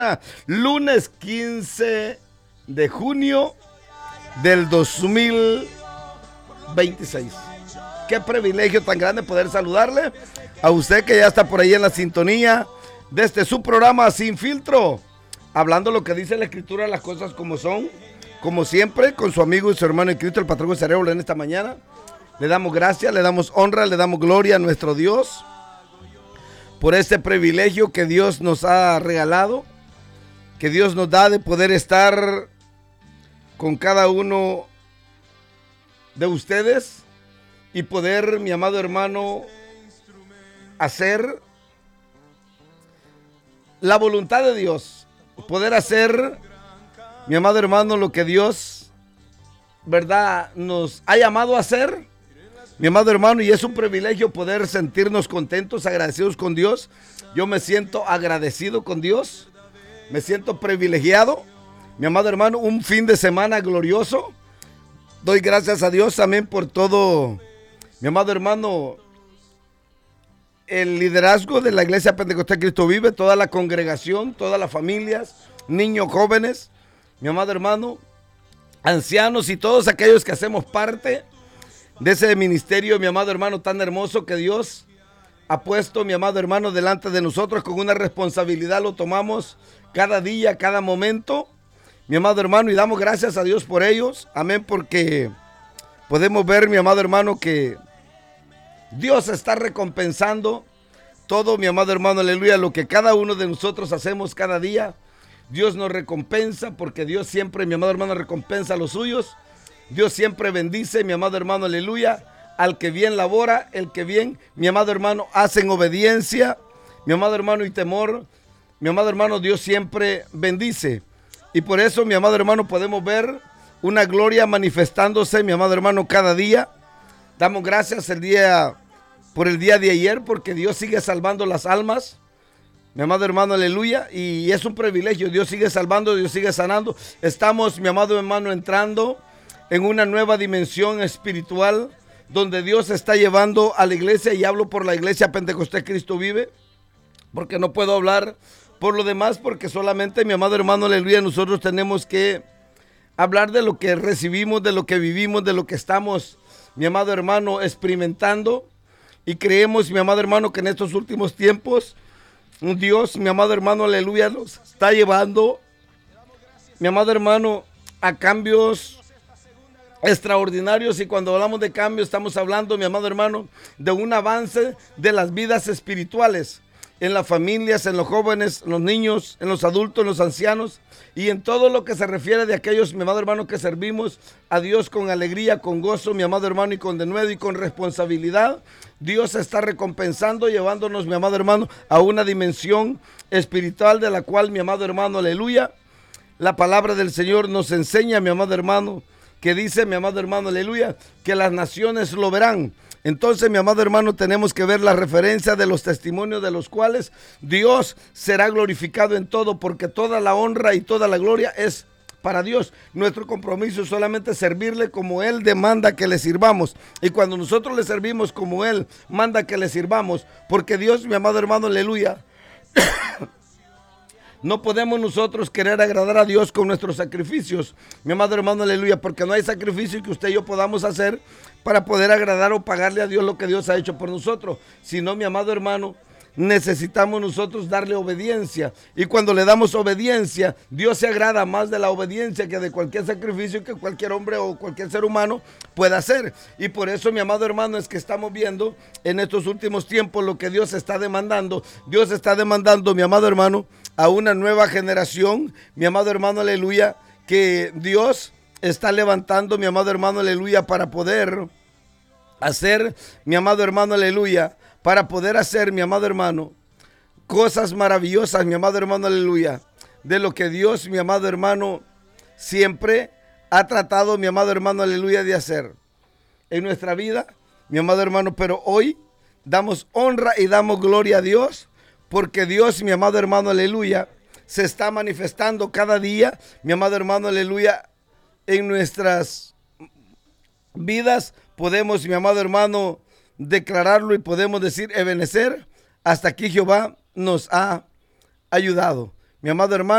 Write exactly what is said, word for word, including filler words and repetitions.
Lunes quince de junio del dos mil veintiséis. Qué privilegio tan grande poder saludarle a usted que ya está por ahí en la sintonía de este su programa Sin Filtro, hablando lo que dice la Escritura, las cosas como son, como siempre, con su amigo y su hermano en Cristo, el patrón Cerebro. En esta mañana le damos gracias, le damos honra, le damos gloria a nuestro Dios por este privilegio que Dios nos ha regalado, que Dios nos da de poder estar con cada uno de ustedes y poder, mi amado hermano, hacer la voluntad de Dios, poder hacer, mi amado hermano, lo que Dios, verdad, nos ha llamado a hacer, mi amado hermano, y es un privilegio poder sentirnos contentos, agradecidos con Dios. Yo me siento agradecido con Dios, me siento privilegiado, mi amado hermano, un fin de semana glorioso. Doy gracias a Dios también por todo, mi amado hermano, el liderazgo de la Iglesia Pentecostal Cristo Vive, toda la congregación, todas las familias, niños, jóvenes, mi amado hermano, ancianos y todos aquellos que hacemos parte de ese ministerio, mi amado hermano, tan hermoso que Dios ha puesto, mi amado hermano, delante de nosotros. Con una responsabilidad lo tomamos cada día, cada momento, mi amado hermano, y damos gracias a Dios por ellos, amén, porque podemos ver, mi amado hermano, que Dios está recompensando todo, mi amado hermano, aleluya, lo que cada uno de nosotros hacemos cada día. Dios nos recompensa, porque Dios siempre, mi amado hermano, recompensa a los suyos. Dios siempre bendice, mi amado hermano, aleluya, al que bien labora, el que bien, mi amado hermano, hace en obediencia, mi amado hermano, y temor, mi amado hermano, Dios siempre bendice. Y por eso, mi amado hermano, podemos ver una gloria manifestándose, mi amado hermano, cada día. Damos gracias el día, por el día de ayer, porque Dios sigue salvando las almas, mi amado hermano, aleluya, y es un privilegio. Dios sigue salvando, Dios sigue sanando. Estamos, mi amado hermano, entrando en una nueva dimensión espiritual, donde Dios está llevando a la iglesia, y hablo por la Iglesia Pentecostal Cristo Vive, porque no puedo hablar por lo demás, porque solamente, mi amado hermano, aleluya, nosotros tenemos que hablar de lo que recibimos, de lo que vivimos, de lo que estamos, mi amado hermano, experimentando, y creemos, mi amado hermano, que en estos últimos tiempos, Dios, mi amado hermano, aleluya, nos está llevando, mi amado hermano, a cambios extraordinarios. Y cuando hablamos de cambio, estamos hablando, mi amado hermano, de un avance de las vidas espirituales, en las familias, en los jóvenes, en los niños, en los adultos, en los ancianos, y en todo lo que se refiere de aquellos, mi amado hermano, que servimos a Dios con alegría, con gozo, mi amado hermano, y con denuedo y con responsabilidad. Dios está recompensando, llevándonos, mi amado hermano, a una dimensión espiritual, de la cual, mi amado hermano, aleluya, la palabra del Señor nos enseña, mi amado hermano, que dice, mi amado hermano, aleluya, que las naciones lo verán. Entonces, mi amado hermano, tenemos que ver la referencia de los testimonios de los cuales Dios será glorificado en todo, porque toda la honra y toda la gloria es para Dios. Nuestro compromiso es solamente servirle como Él demanda que le sirvamos. Y cuando nosotros le servimos como Él manda que le sirvamos, porque Dios, mi amado hermano, aleluya, no podemos nosotros querer agradar a Dios con nuestros sacrificios, mi amado hermano, aleluya, porque no hay sacrificio que usted y yo podamos hacer para poder agradar o pagarle a Dios lo que Dios ha hecho por nosotros. Sino, mi amado hermano, necesitamos nosotros darle obediencia, y cuando le damos obediencia, Dios se agrada más de la obediencia que de cualquier sacrificio que cualquier hombre o cualquier ser humano pueda hacer. Y por eso, mi amado hermano, es que estamos viendo en estos últimos tiempos lo que Dios está demandando. Dios está demandando, mi amado hermano, a una nueva generación, mi amado hermano, aleluya, que Dios está levantando, mi amado hermano, aleluya, para poder hacer, mi amado hermano, aleluya, para poder hacer, mi amado hermano, cosas maravillosas, mi amado hermano, aleluya, de lo que Dios, mi amado hermano, siempre ha tratado, mi amado hermano, aleluya, de hacer en nuestra vida, mi amado hermano. Pero hoy damos honra y damos gloria a Dios, porque Dios, mi amado hermano, aleluya, se está manifestando cada día, mi amado hermano, aleluya, en nuestras vidas. Podemos, mi amado hermano, declararlo y podemos decir, Ebenezer, hasta aquí Jehová nos ha ayudado. mi amado hermano.